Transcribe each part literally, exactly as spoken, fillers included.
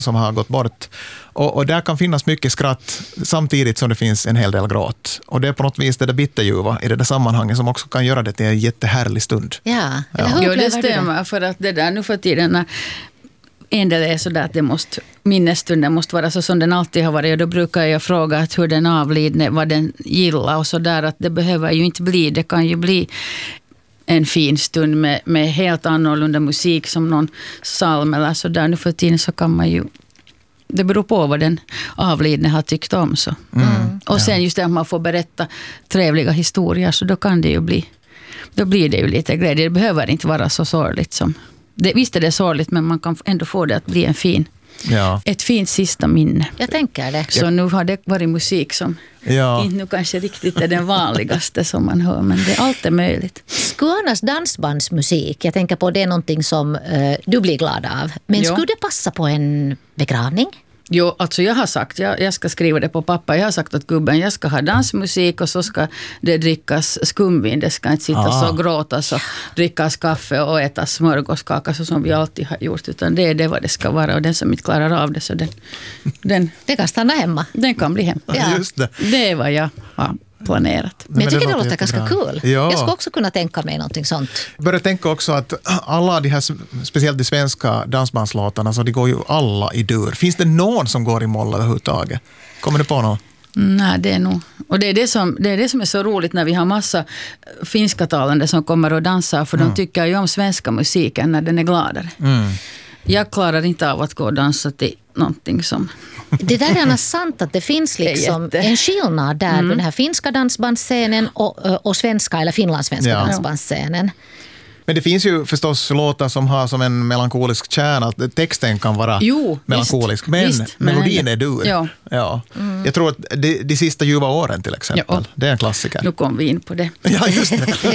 som har gått bort. Och, och där kan finnas mycket skratt samtidigt som det finns en hel del gråt. Och det är på något vis det där bitterljuva i det där sammanhanget som också kan göra det till en jättehärlig stund. Ja, ja. Hur jo, det stämmer det? För att det där nu för tiden en del är så där att det måste, minnesstunden måste vara så som den alltid har varit, och då brukar jag fråga att hur den avlidne, vad den gillar och så där, att det behöver ju inte bli, det kan ju bli en fin stund med, med helt annorlunda musik som någon psalm eller så där. Nu för tiden så kan man ju, det beror på vad den avlidne har tyckt om. Så. Mm, och sen ja. just det att man får berätta trevliga historier, så då kan det ju bli, då blir det ju lite glädje. Det behöver inte vara så sorgligt som, det, visst är det sorgligt, men man kan ändå få det att bli en fin, ja. ett fint sista minne. Jag tänker det. Så nu har det varit musik som ja. inte nu kanske riktigt är den vanligaste som man hör, men det, allt är möjligt. Skulle annars dansbandsmusik, jag tänker på det är någonting som uh, du blir glad av, men jo. skulle det passa på en begravning? Jo, alltså jag har sagt, jag, jag ska skriva det på pappa, jag har sagt att gubben, jag ska ha dansmusik och så ska det drickas skumvin, det ska inte sitta ah. så gråtas och drickas kaffe och ätas smörgåskaka så som vi alltid har gjort, utan det är det vad det ska vara, och den som inte klarar av det så den, den, det kan stanna hemma. Den kan bli hemma. Ja. Just det. Det är vad jag har planerat. Men jag tycker det, det låter ganska kul. Ja. Jag skulle också kunna tänka mig någonting sånt. Jag börjar tänka också att alla de här, speciellt de svenska dansbandslåtarna, så de går ju alla i dur. Finns det någon som går i moll överhuvudtaget? Kommer du på någon? Nej, det är nog. Och det är det, som, det är det som är så roligt när vi har massa finska talande som kommer och dansar, för mm. de tycker ju om svenska musiken när den är gladare. Mm. Jag klarar inte av att gå och dansa till någonting som... Det där är sant att det finns liksom det en skillnad där mm. på den här finska dansbandsscenen och, och svenska eller finlandssvenska ja. dansbandsscenen. Men det finns ju förstås låtar som har som en melankolisk kärna, att texten kan vara jo, melankolisk, visst, men visst, melodin är dur. Ja. Ja. Mm. Jag tror att de, de sista ljuva åren till exempel, ja. det är en klassiker. Nu kom vi in på det. Ja, just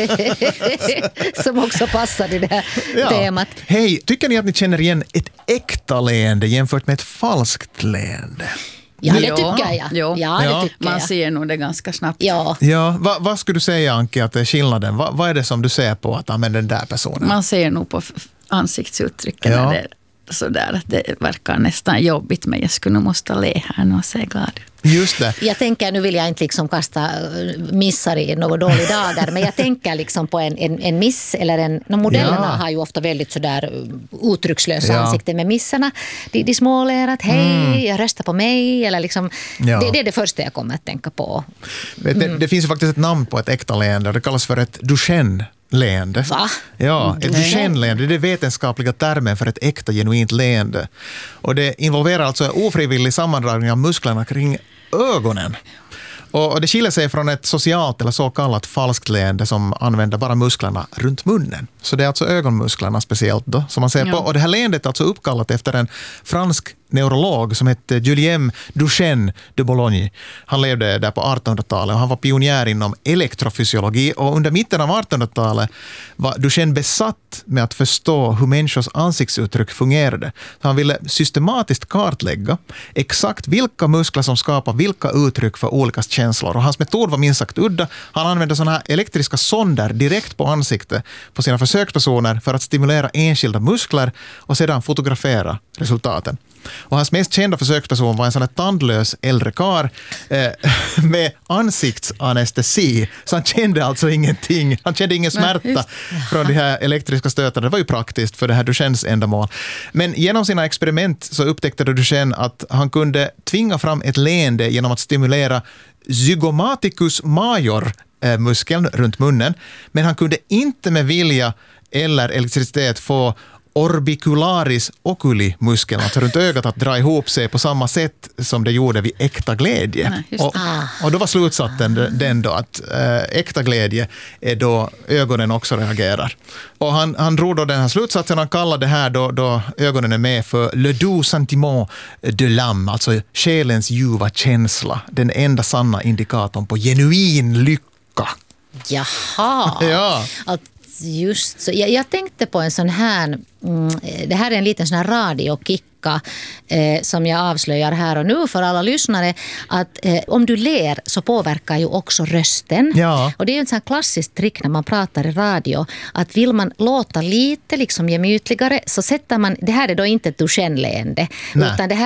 det. Som också passar i det här ja. temat. Hej, tycker ni att ni känner igen ett äkta leende jämfört med ett falskt leende? Ja, det tycker jag. Jo. Ja, ja. det tycker Man jag. ser nog det ganska snabbt. Ja. Ja, vad, vad skulle du säga, Anki, att det är skillnaden? Vad, vad är det som du ser på att men den där personen? Man ser nog på ansiktsuttrycken ja. när det är sådär att det verkar nästan jobbigt, men jag skulle nog måste le här nu och se glad ut. Just det. Jag tänker, nu vill jag inte liksom kasta missar i några dåliga dagar, men jag tänker liksom på en, en, en miss eller en, no, modellerna ja. har ju ofta väldigt sådär uttryckslösa ja. ansikten, med missarna, de, de småler att hej, mm. jag röstar på mig, eller liksom, ja. det, det är det första jag kommer att tänka på. Mm. Det, det finns ju faktiskt ett namn på ett äkta leende, det kallas för ett Duchenne. Leende. Va? Ja, ett Duchenne-leende, det är vetenskapliga termen för ett äkta, genuint leende. Och det involverar alltså en ofrivillig sammandragning av musklerna kring ögonen. Och det skiljer sig från ett socialt eller så kallat falskt leende som använder bara musklerna runt munnen. Så det är alltså ögonmusklerna speciellt då som man ser ja. på. Och det här leendet är alltså uppkallat efter en fransk neurolog som hette Julien Duchenne de Boulogne. Han levde där på artonhundratalet och han var pionjär inom elektrofysiologi, och under mitten av artonhundratalet var Duchenne besatt med att förstå hur människors ansiktsuttryck fungerade. Så han ville systematiskt kartlägga exakt vilka muskler som skapar vilka uttryck för olika känslor, och hans metod var minst sagt udda. Han använde sådana här elektriska sonder direkt på ansiktet på sina försökspersoner för att stimulera enskilda muskler och sedan fotografera resultaten. Och hans mest kända försöksperson var en sån här tandlös äldre kar eh, med ansiktsanestesi. Så han kände alltså ingenting. Han kände ingen smärta från de här elektriska stötarna. Det var ju praktiskt för det här Duchennes ändamål. Men genom sina experiment så upptäckte Duchenne att han kunde tvinga fram ett leende genom att stimulera zygomaticus major eh, muskeln runt munnen. Men han kunde inte med vilja eller elektricitet få orbicularis oculi-muskeln, alltså runt ögat, att dra ihop sig på samma sätt som det gjorde vid äkta glädje. Nej, och, och då var slutsatsen den då att äh, äkta glädje är då ögonen också reagerar. Och han, han drog då den här slutsatsen, han kallade det här då, då ögonen är med för le doux sentiment de l'âme, alltså själens ljuva känsla, den enda sanna indikatorn på genuin lycka. Jaha. Ja. Att Just så. Jag, jag tänkte på en sån här, mm, det här är en liten sån här radiokicka hemska eh, som jag avslöjar här och nu för alla lyssnare, att eh, om du ler så påverkar ju också rösten. Ja. Och det är ju en sån här klassisk trick när man pratar i radio, att vill man låta lite liksom gemytligare så sätter man, det här är då inte ett Duchenne-leende, utan det här